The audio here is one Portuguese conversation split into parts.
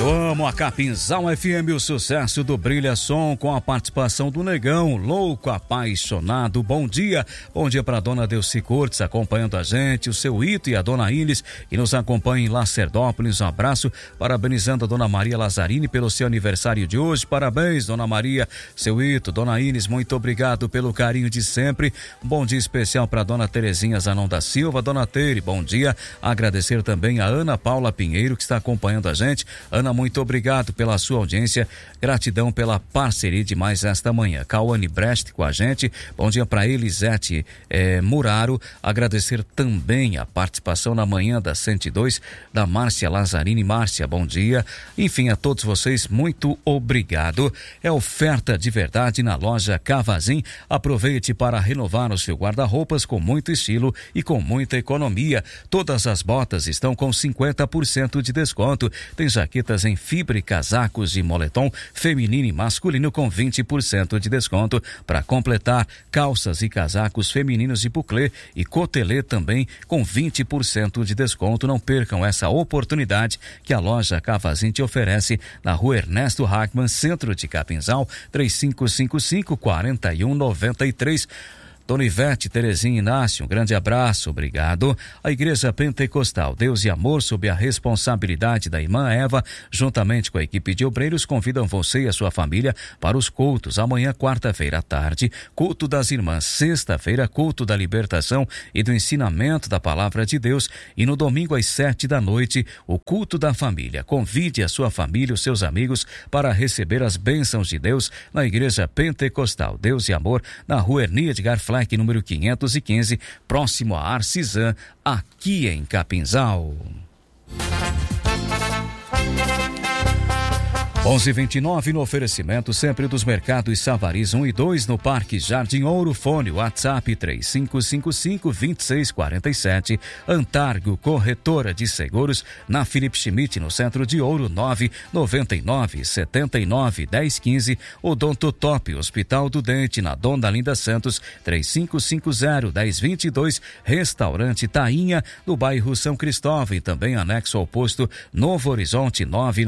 Eu amo a Capinzal FM, o sucesso do Brilha Som com a participação do Negão, louco, apaixonado. Bom dia para a dona Delci Cortes acompanhando a gente, o seu Ito e a dona Inês que nos acompanham em Lacerdópolis. Um abraço, parabenizando a dona Maria Lazzarini pelo seu aniversário de hoje. Parabéns, dona Maria, seu Ito, dona Inês, muito obrigado pelo carinho de sempre. Um bom dia especial para a dona Terezinha Zanon da Silva, dona Tere, bom dia. Agradecer também a Ana Paula Pinheiro que está acompanhando a gente. Ana, muito obrigado pela sua audiência, gratidão pela parceria de mais esta manhã. Cauane Brecht com a gente, bom dia para Elisete Muraro, agradecer também a participação na manhã da 102 da Márcia Lazzarini. Márcia, bom dia. Enfim, a todos vocês, muito obrigado. É oferta de verdade na loja Cavazin. Aproveite para renovar o seu guarda-roupas com muito estilo e com muita economia. Todas as botas estão com 50% de desconto. Tem jaquetas em fibra e casacos de moletom feminino e masculino com 20% de desconto. Para completar, calças e casacos femininos de buclé e cotelê também com 20% de desconto. Não percam essa oportunidade que a loja Cavazin te oferece na rua Ernesto Hackman, centro de Capinzal, 3555-4193. Dona Ivete, Terezinha, Inácio, um grande abraço, obrigado. A Igreja Pentecostal Deus e Amor, sob a responsabilidade da irmã Eva, juntamente com a equipe de obreiros, convidam você e a sua família para os cultos. Amanhã, quarta-feira à tarde, culto das irmãs. Sexta-feira, culto da libertação e do ensinamento da palavra de Deus. E no domingo, às 7 da noite, o culto da família. Convide a sua família, os seus amigos, para receber as bênçãos de Deus na Igreja Pentecostal Deus e Amor, na rua Ernia Edgar Fleck, número 515, próximo a Arcisã, aqui em Capinzal. 11:29 no oferecimento sempre dos mercados Savaris 1 e 2 no Parque Jardim Ouro. Fone WhatsApp 3555-2647. Antargo, corretora de seguros, na Felipe Schmidt, no centro de Ouro, 999-79-1015. Odontotop, Hospital do Dente, na Dona Linda Santos, 3550-1022. Restaurante Tainha, no bairro São Cristóvão, e também anexo ao posto Novo Horizonte,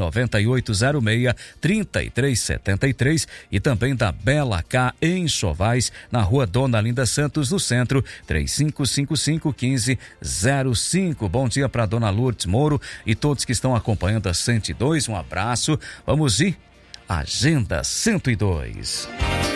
99806-3373, e também da Bela K em Chovais, na rua Dona Linda Santos, no centro, 3555-1505. Bom dia para dona Lourdes Moro e todos que estão acompanhando a 102. Um abraço. Vamos ir Agenda 102.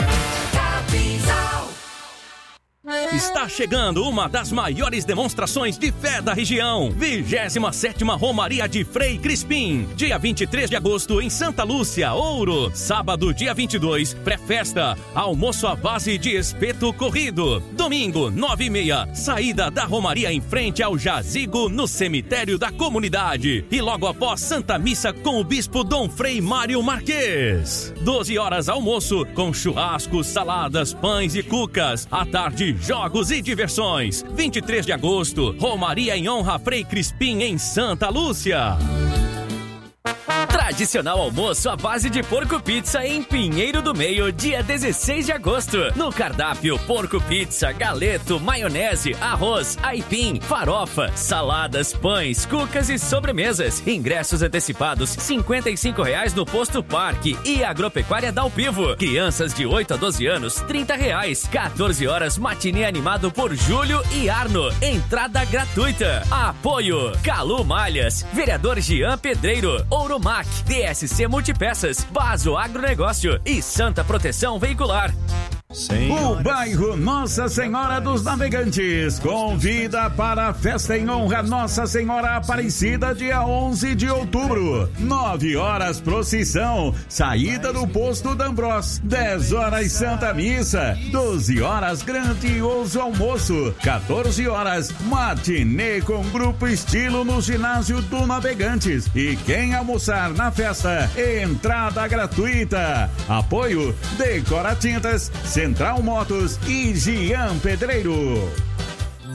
Está chegando uma das maiores demonstrações de fé da região. 27ª Romaria de Frei Crispim. Dia 23 de agosto em Santa Lúcia, Ouro. Sábado, dia 22, pré-festa. Almoço à base de espeto corrido. Domingo, 9h30, saída da Romaria em frente ao jazigo no cemitério da comunidade. E logo após Santa Missa com o bispo Dom Frei Mário Marques. 12 horas almoço com churrascos, saladas, pães e cucas. À tarde, jogos e diversões. 23 de agosto, Romaria em honra a Frei Crispim em Santa Lúcia. Tradicional almoço à base de porco pizza em Pinheiro do Meio, dia 16 de agosto. No cardápio, porco pizza, galeto, maionese, arroz, aipim, farofa, saladas, pães, cucas e sobremesas. Ingressos antecipados, R$55 no Posto Parque e Agropecuária Dalpivo. Crianças de 8 a 12 anos, R$30. 14 horas, matinê animado por Júlio e Arno. Entrada gratuita. Apoio, Calu Malhas, vereador Jean Pedreiro, Ouromac, DSC Multipeças, Baso Agronegócio e Santa Proteção Veicular. O bairro Nossa Senhora dos Navegantes convida para a festa em honra a Nossa Senhora Aparecida, dia 11 de outubro. 9 horas procissão, saída do posto D'Ambros. 10 horas Santa Missa. 12 horas grandioso almoço. 14 horas matinê com grupo estilo no ginásio do Navegantes. E quem almoçar na festa, entrada gratuita. Apoio Decora Tintas, Central Motos e Jean Pedreiro.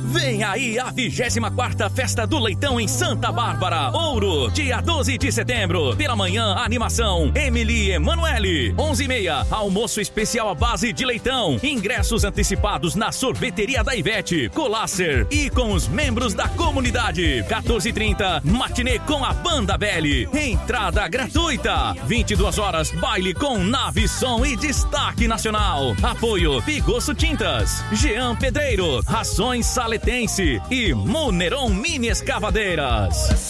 Vem aí a 24ª Festa do Leitão em Santa Bárbara, Ouro, dia 12 de setembro. Pela manhã, animação Emily Emanuele. 11h30, almoço especial à base de leitão. Ingressos antecipados na sorveteria da Ivete, Colácer e com os membros da comunidade. 14h30, matinê com a Banda Belly. Entrada gratuita. 22 horas, baile com nave, som e destaque nacional. Apoio Pigosso Tintas, Jean Pedreiro, Rações Saletense e Muneron Mini Escavadeiras.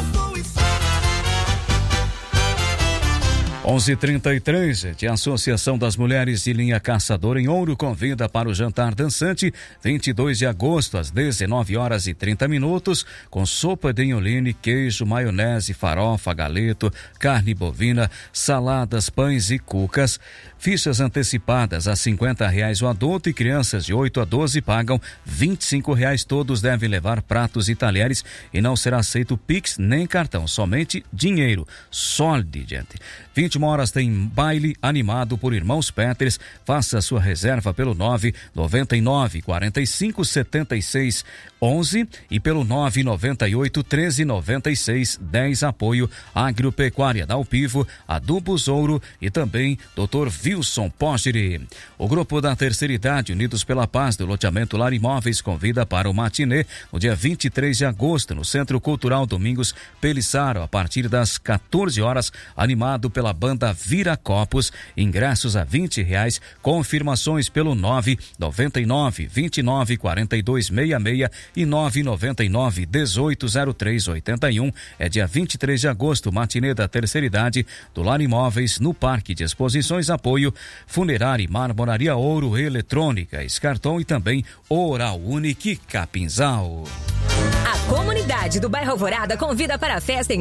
11h33, a Associação das Mulheres de Linha Caçador em Ouro convida para o jantar dançante 22 de agosto às 19h30, com sopa de inholine, queijo, maionese, farofa, galeto, carne bovina, saladas, pães e cucas. Fichas antecipadas a R$50 o adulto e crianças de 8 a 12 pagam R$25. Todos devem levar pratos e talheres e não será aceito Pix nem cartão, somente dinheiro. Sólido, gente. 21 horas tem baile animado por Irmãos Peters. Faça sua reserva pelo 999 45 76 11 e pelo 998 13 96 10. Apoio Agropecuária Dalpivo, Adubos Ouro e também Dr. Wilson Pogiri. O grupo da Terceira Idade, Unidos pela Paz, do loteamento Lar Imóveis, convida para o matinê no dia 23 de agosto, no Centro Cultural Domingos Pelissaro, a partir das 14 horas, animado pela banda Viracopos. Ingressos a R$20. Confirmações pelo 999 29 42 66 e 999 18 03 81. É dia 23 de agosto, matinê da Terceira Idade do Lar Imóveis, no Parque de Exposições. Apoio Funerária e Marmoraria Ouro, Eletrônica, Escarton e também Oral Unique Capinzal. A comunidade do bairro Alvorada convida para a festa em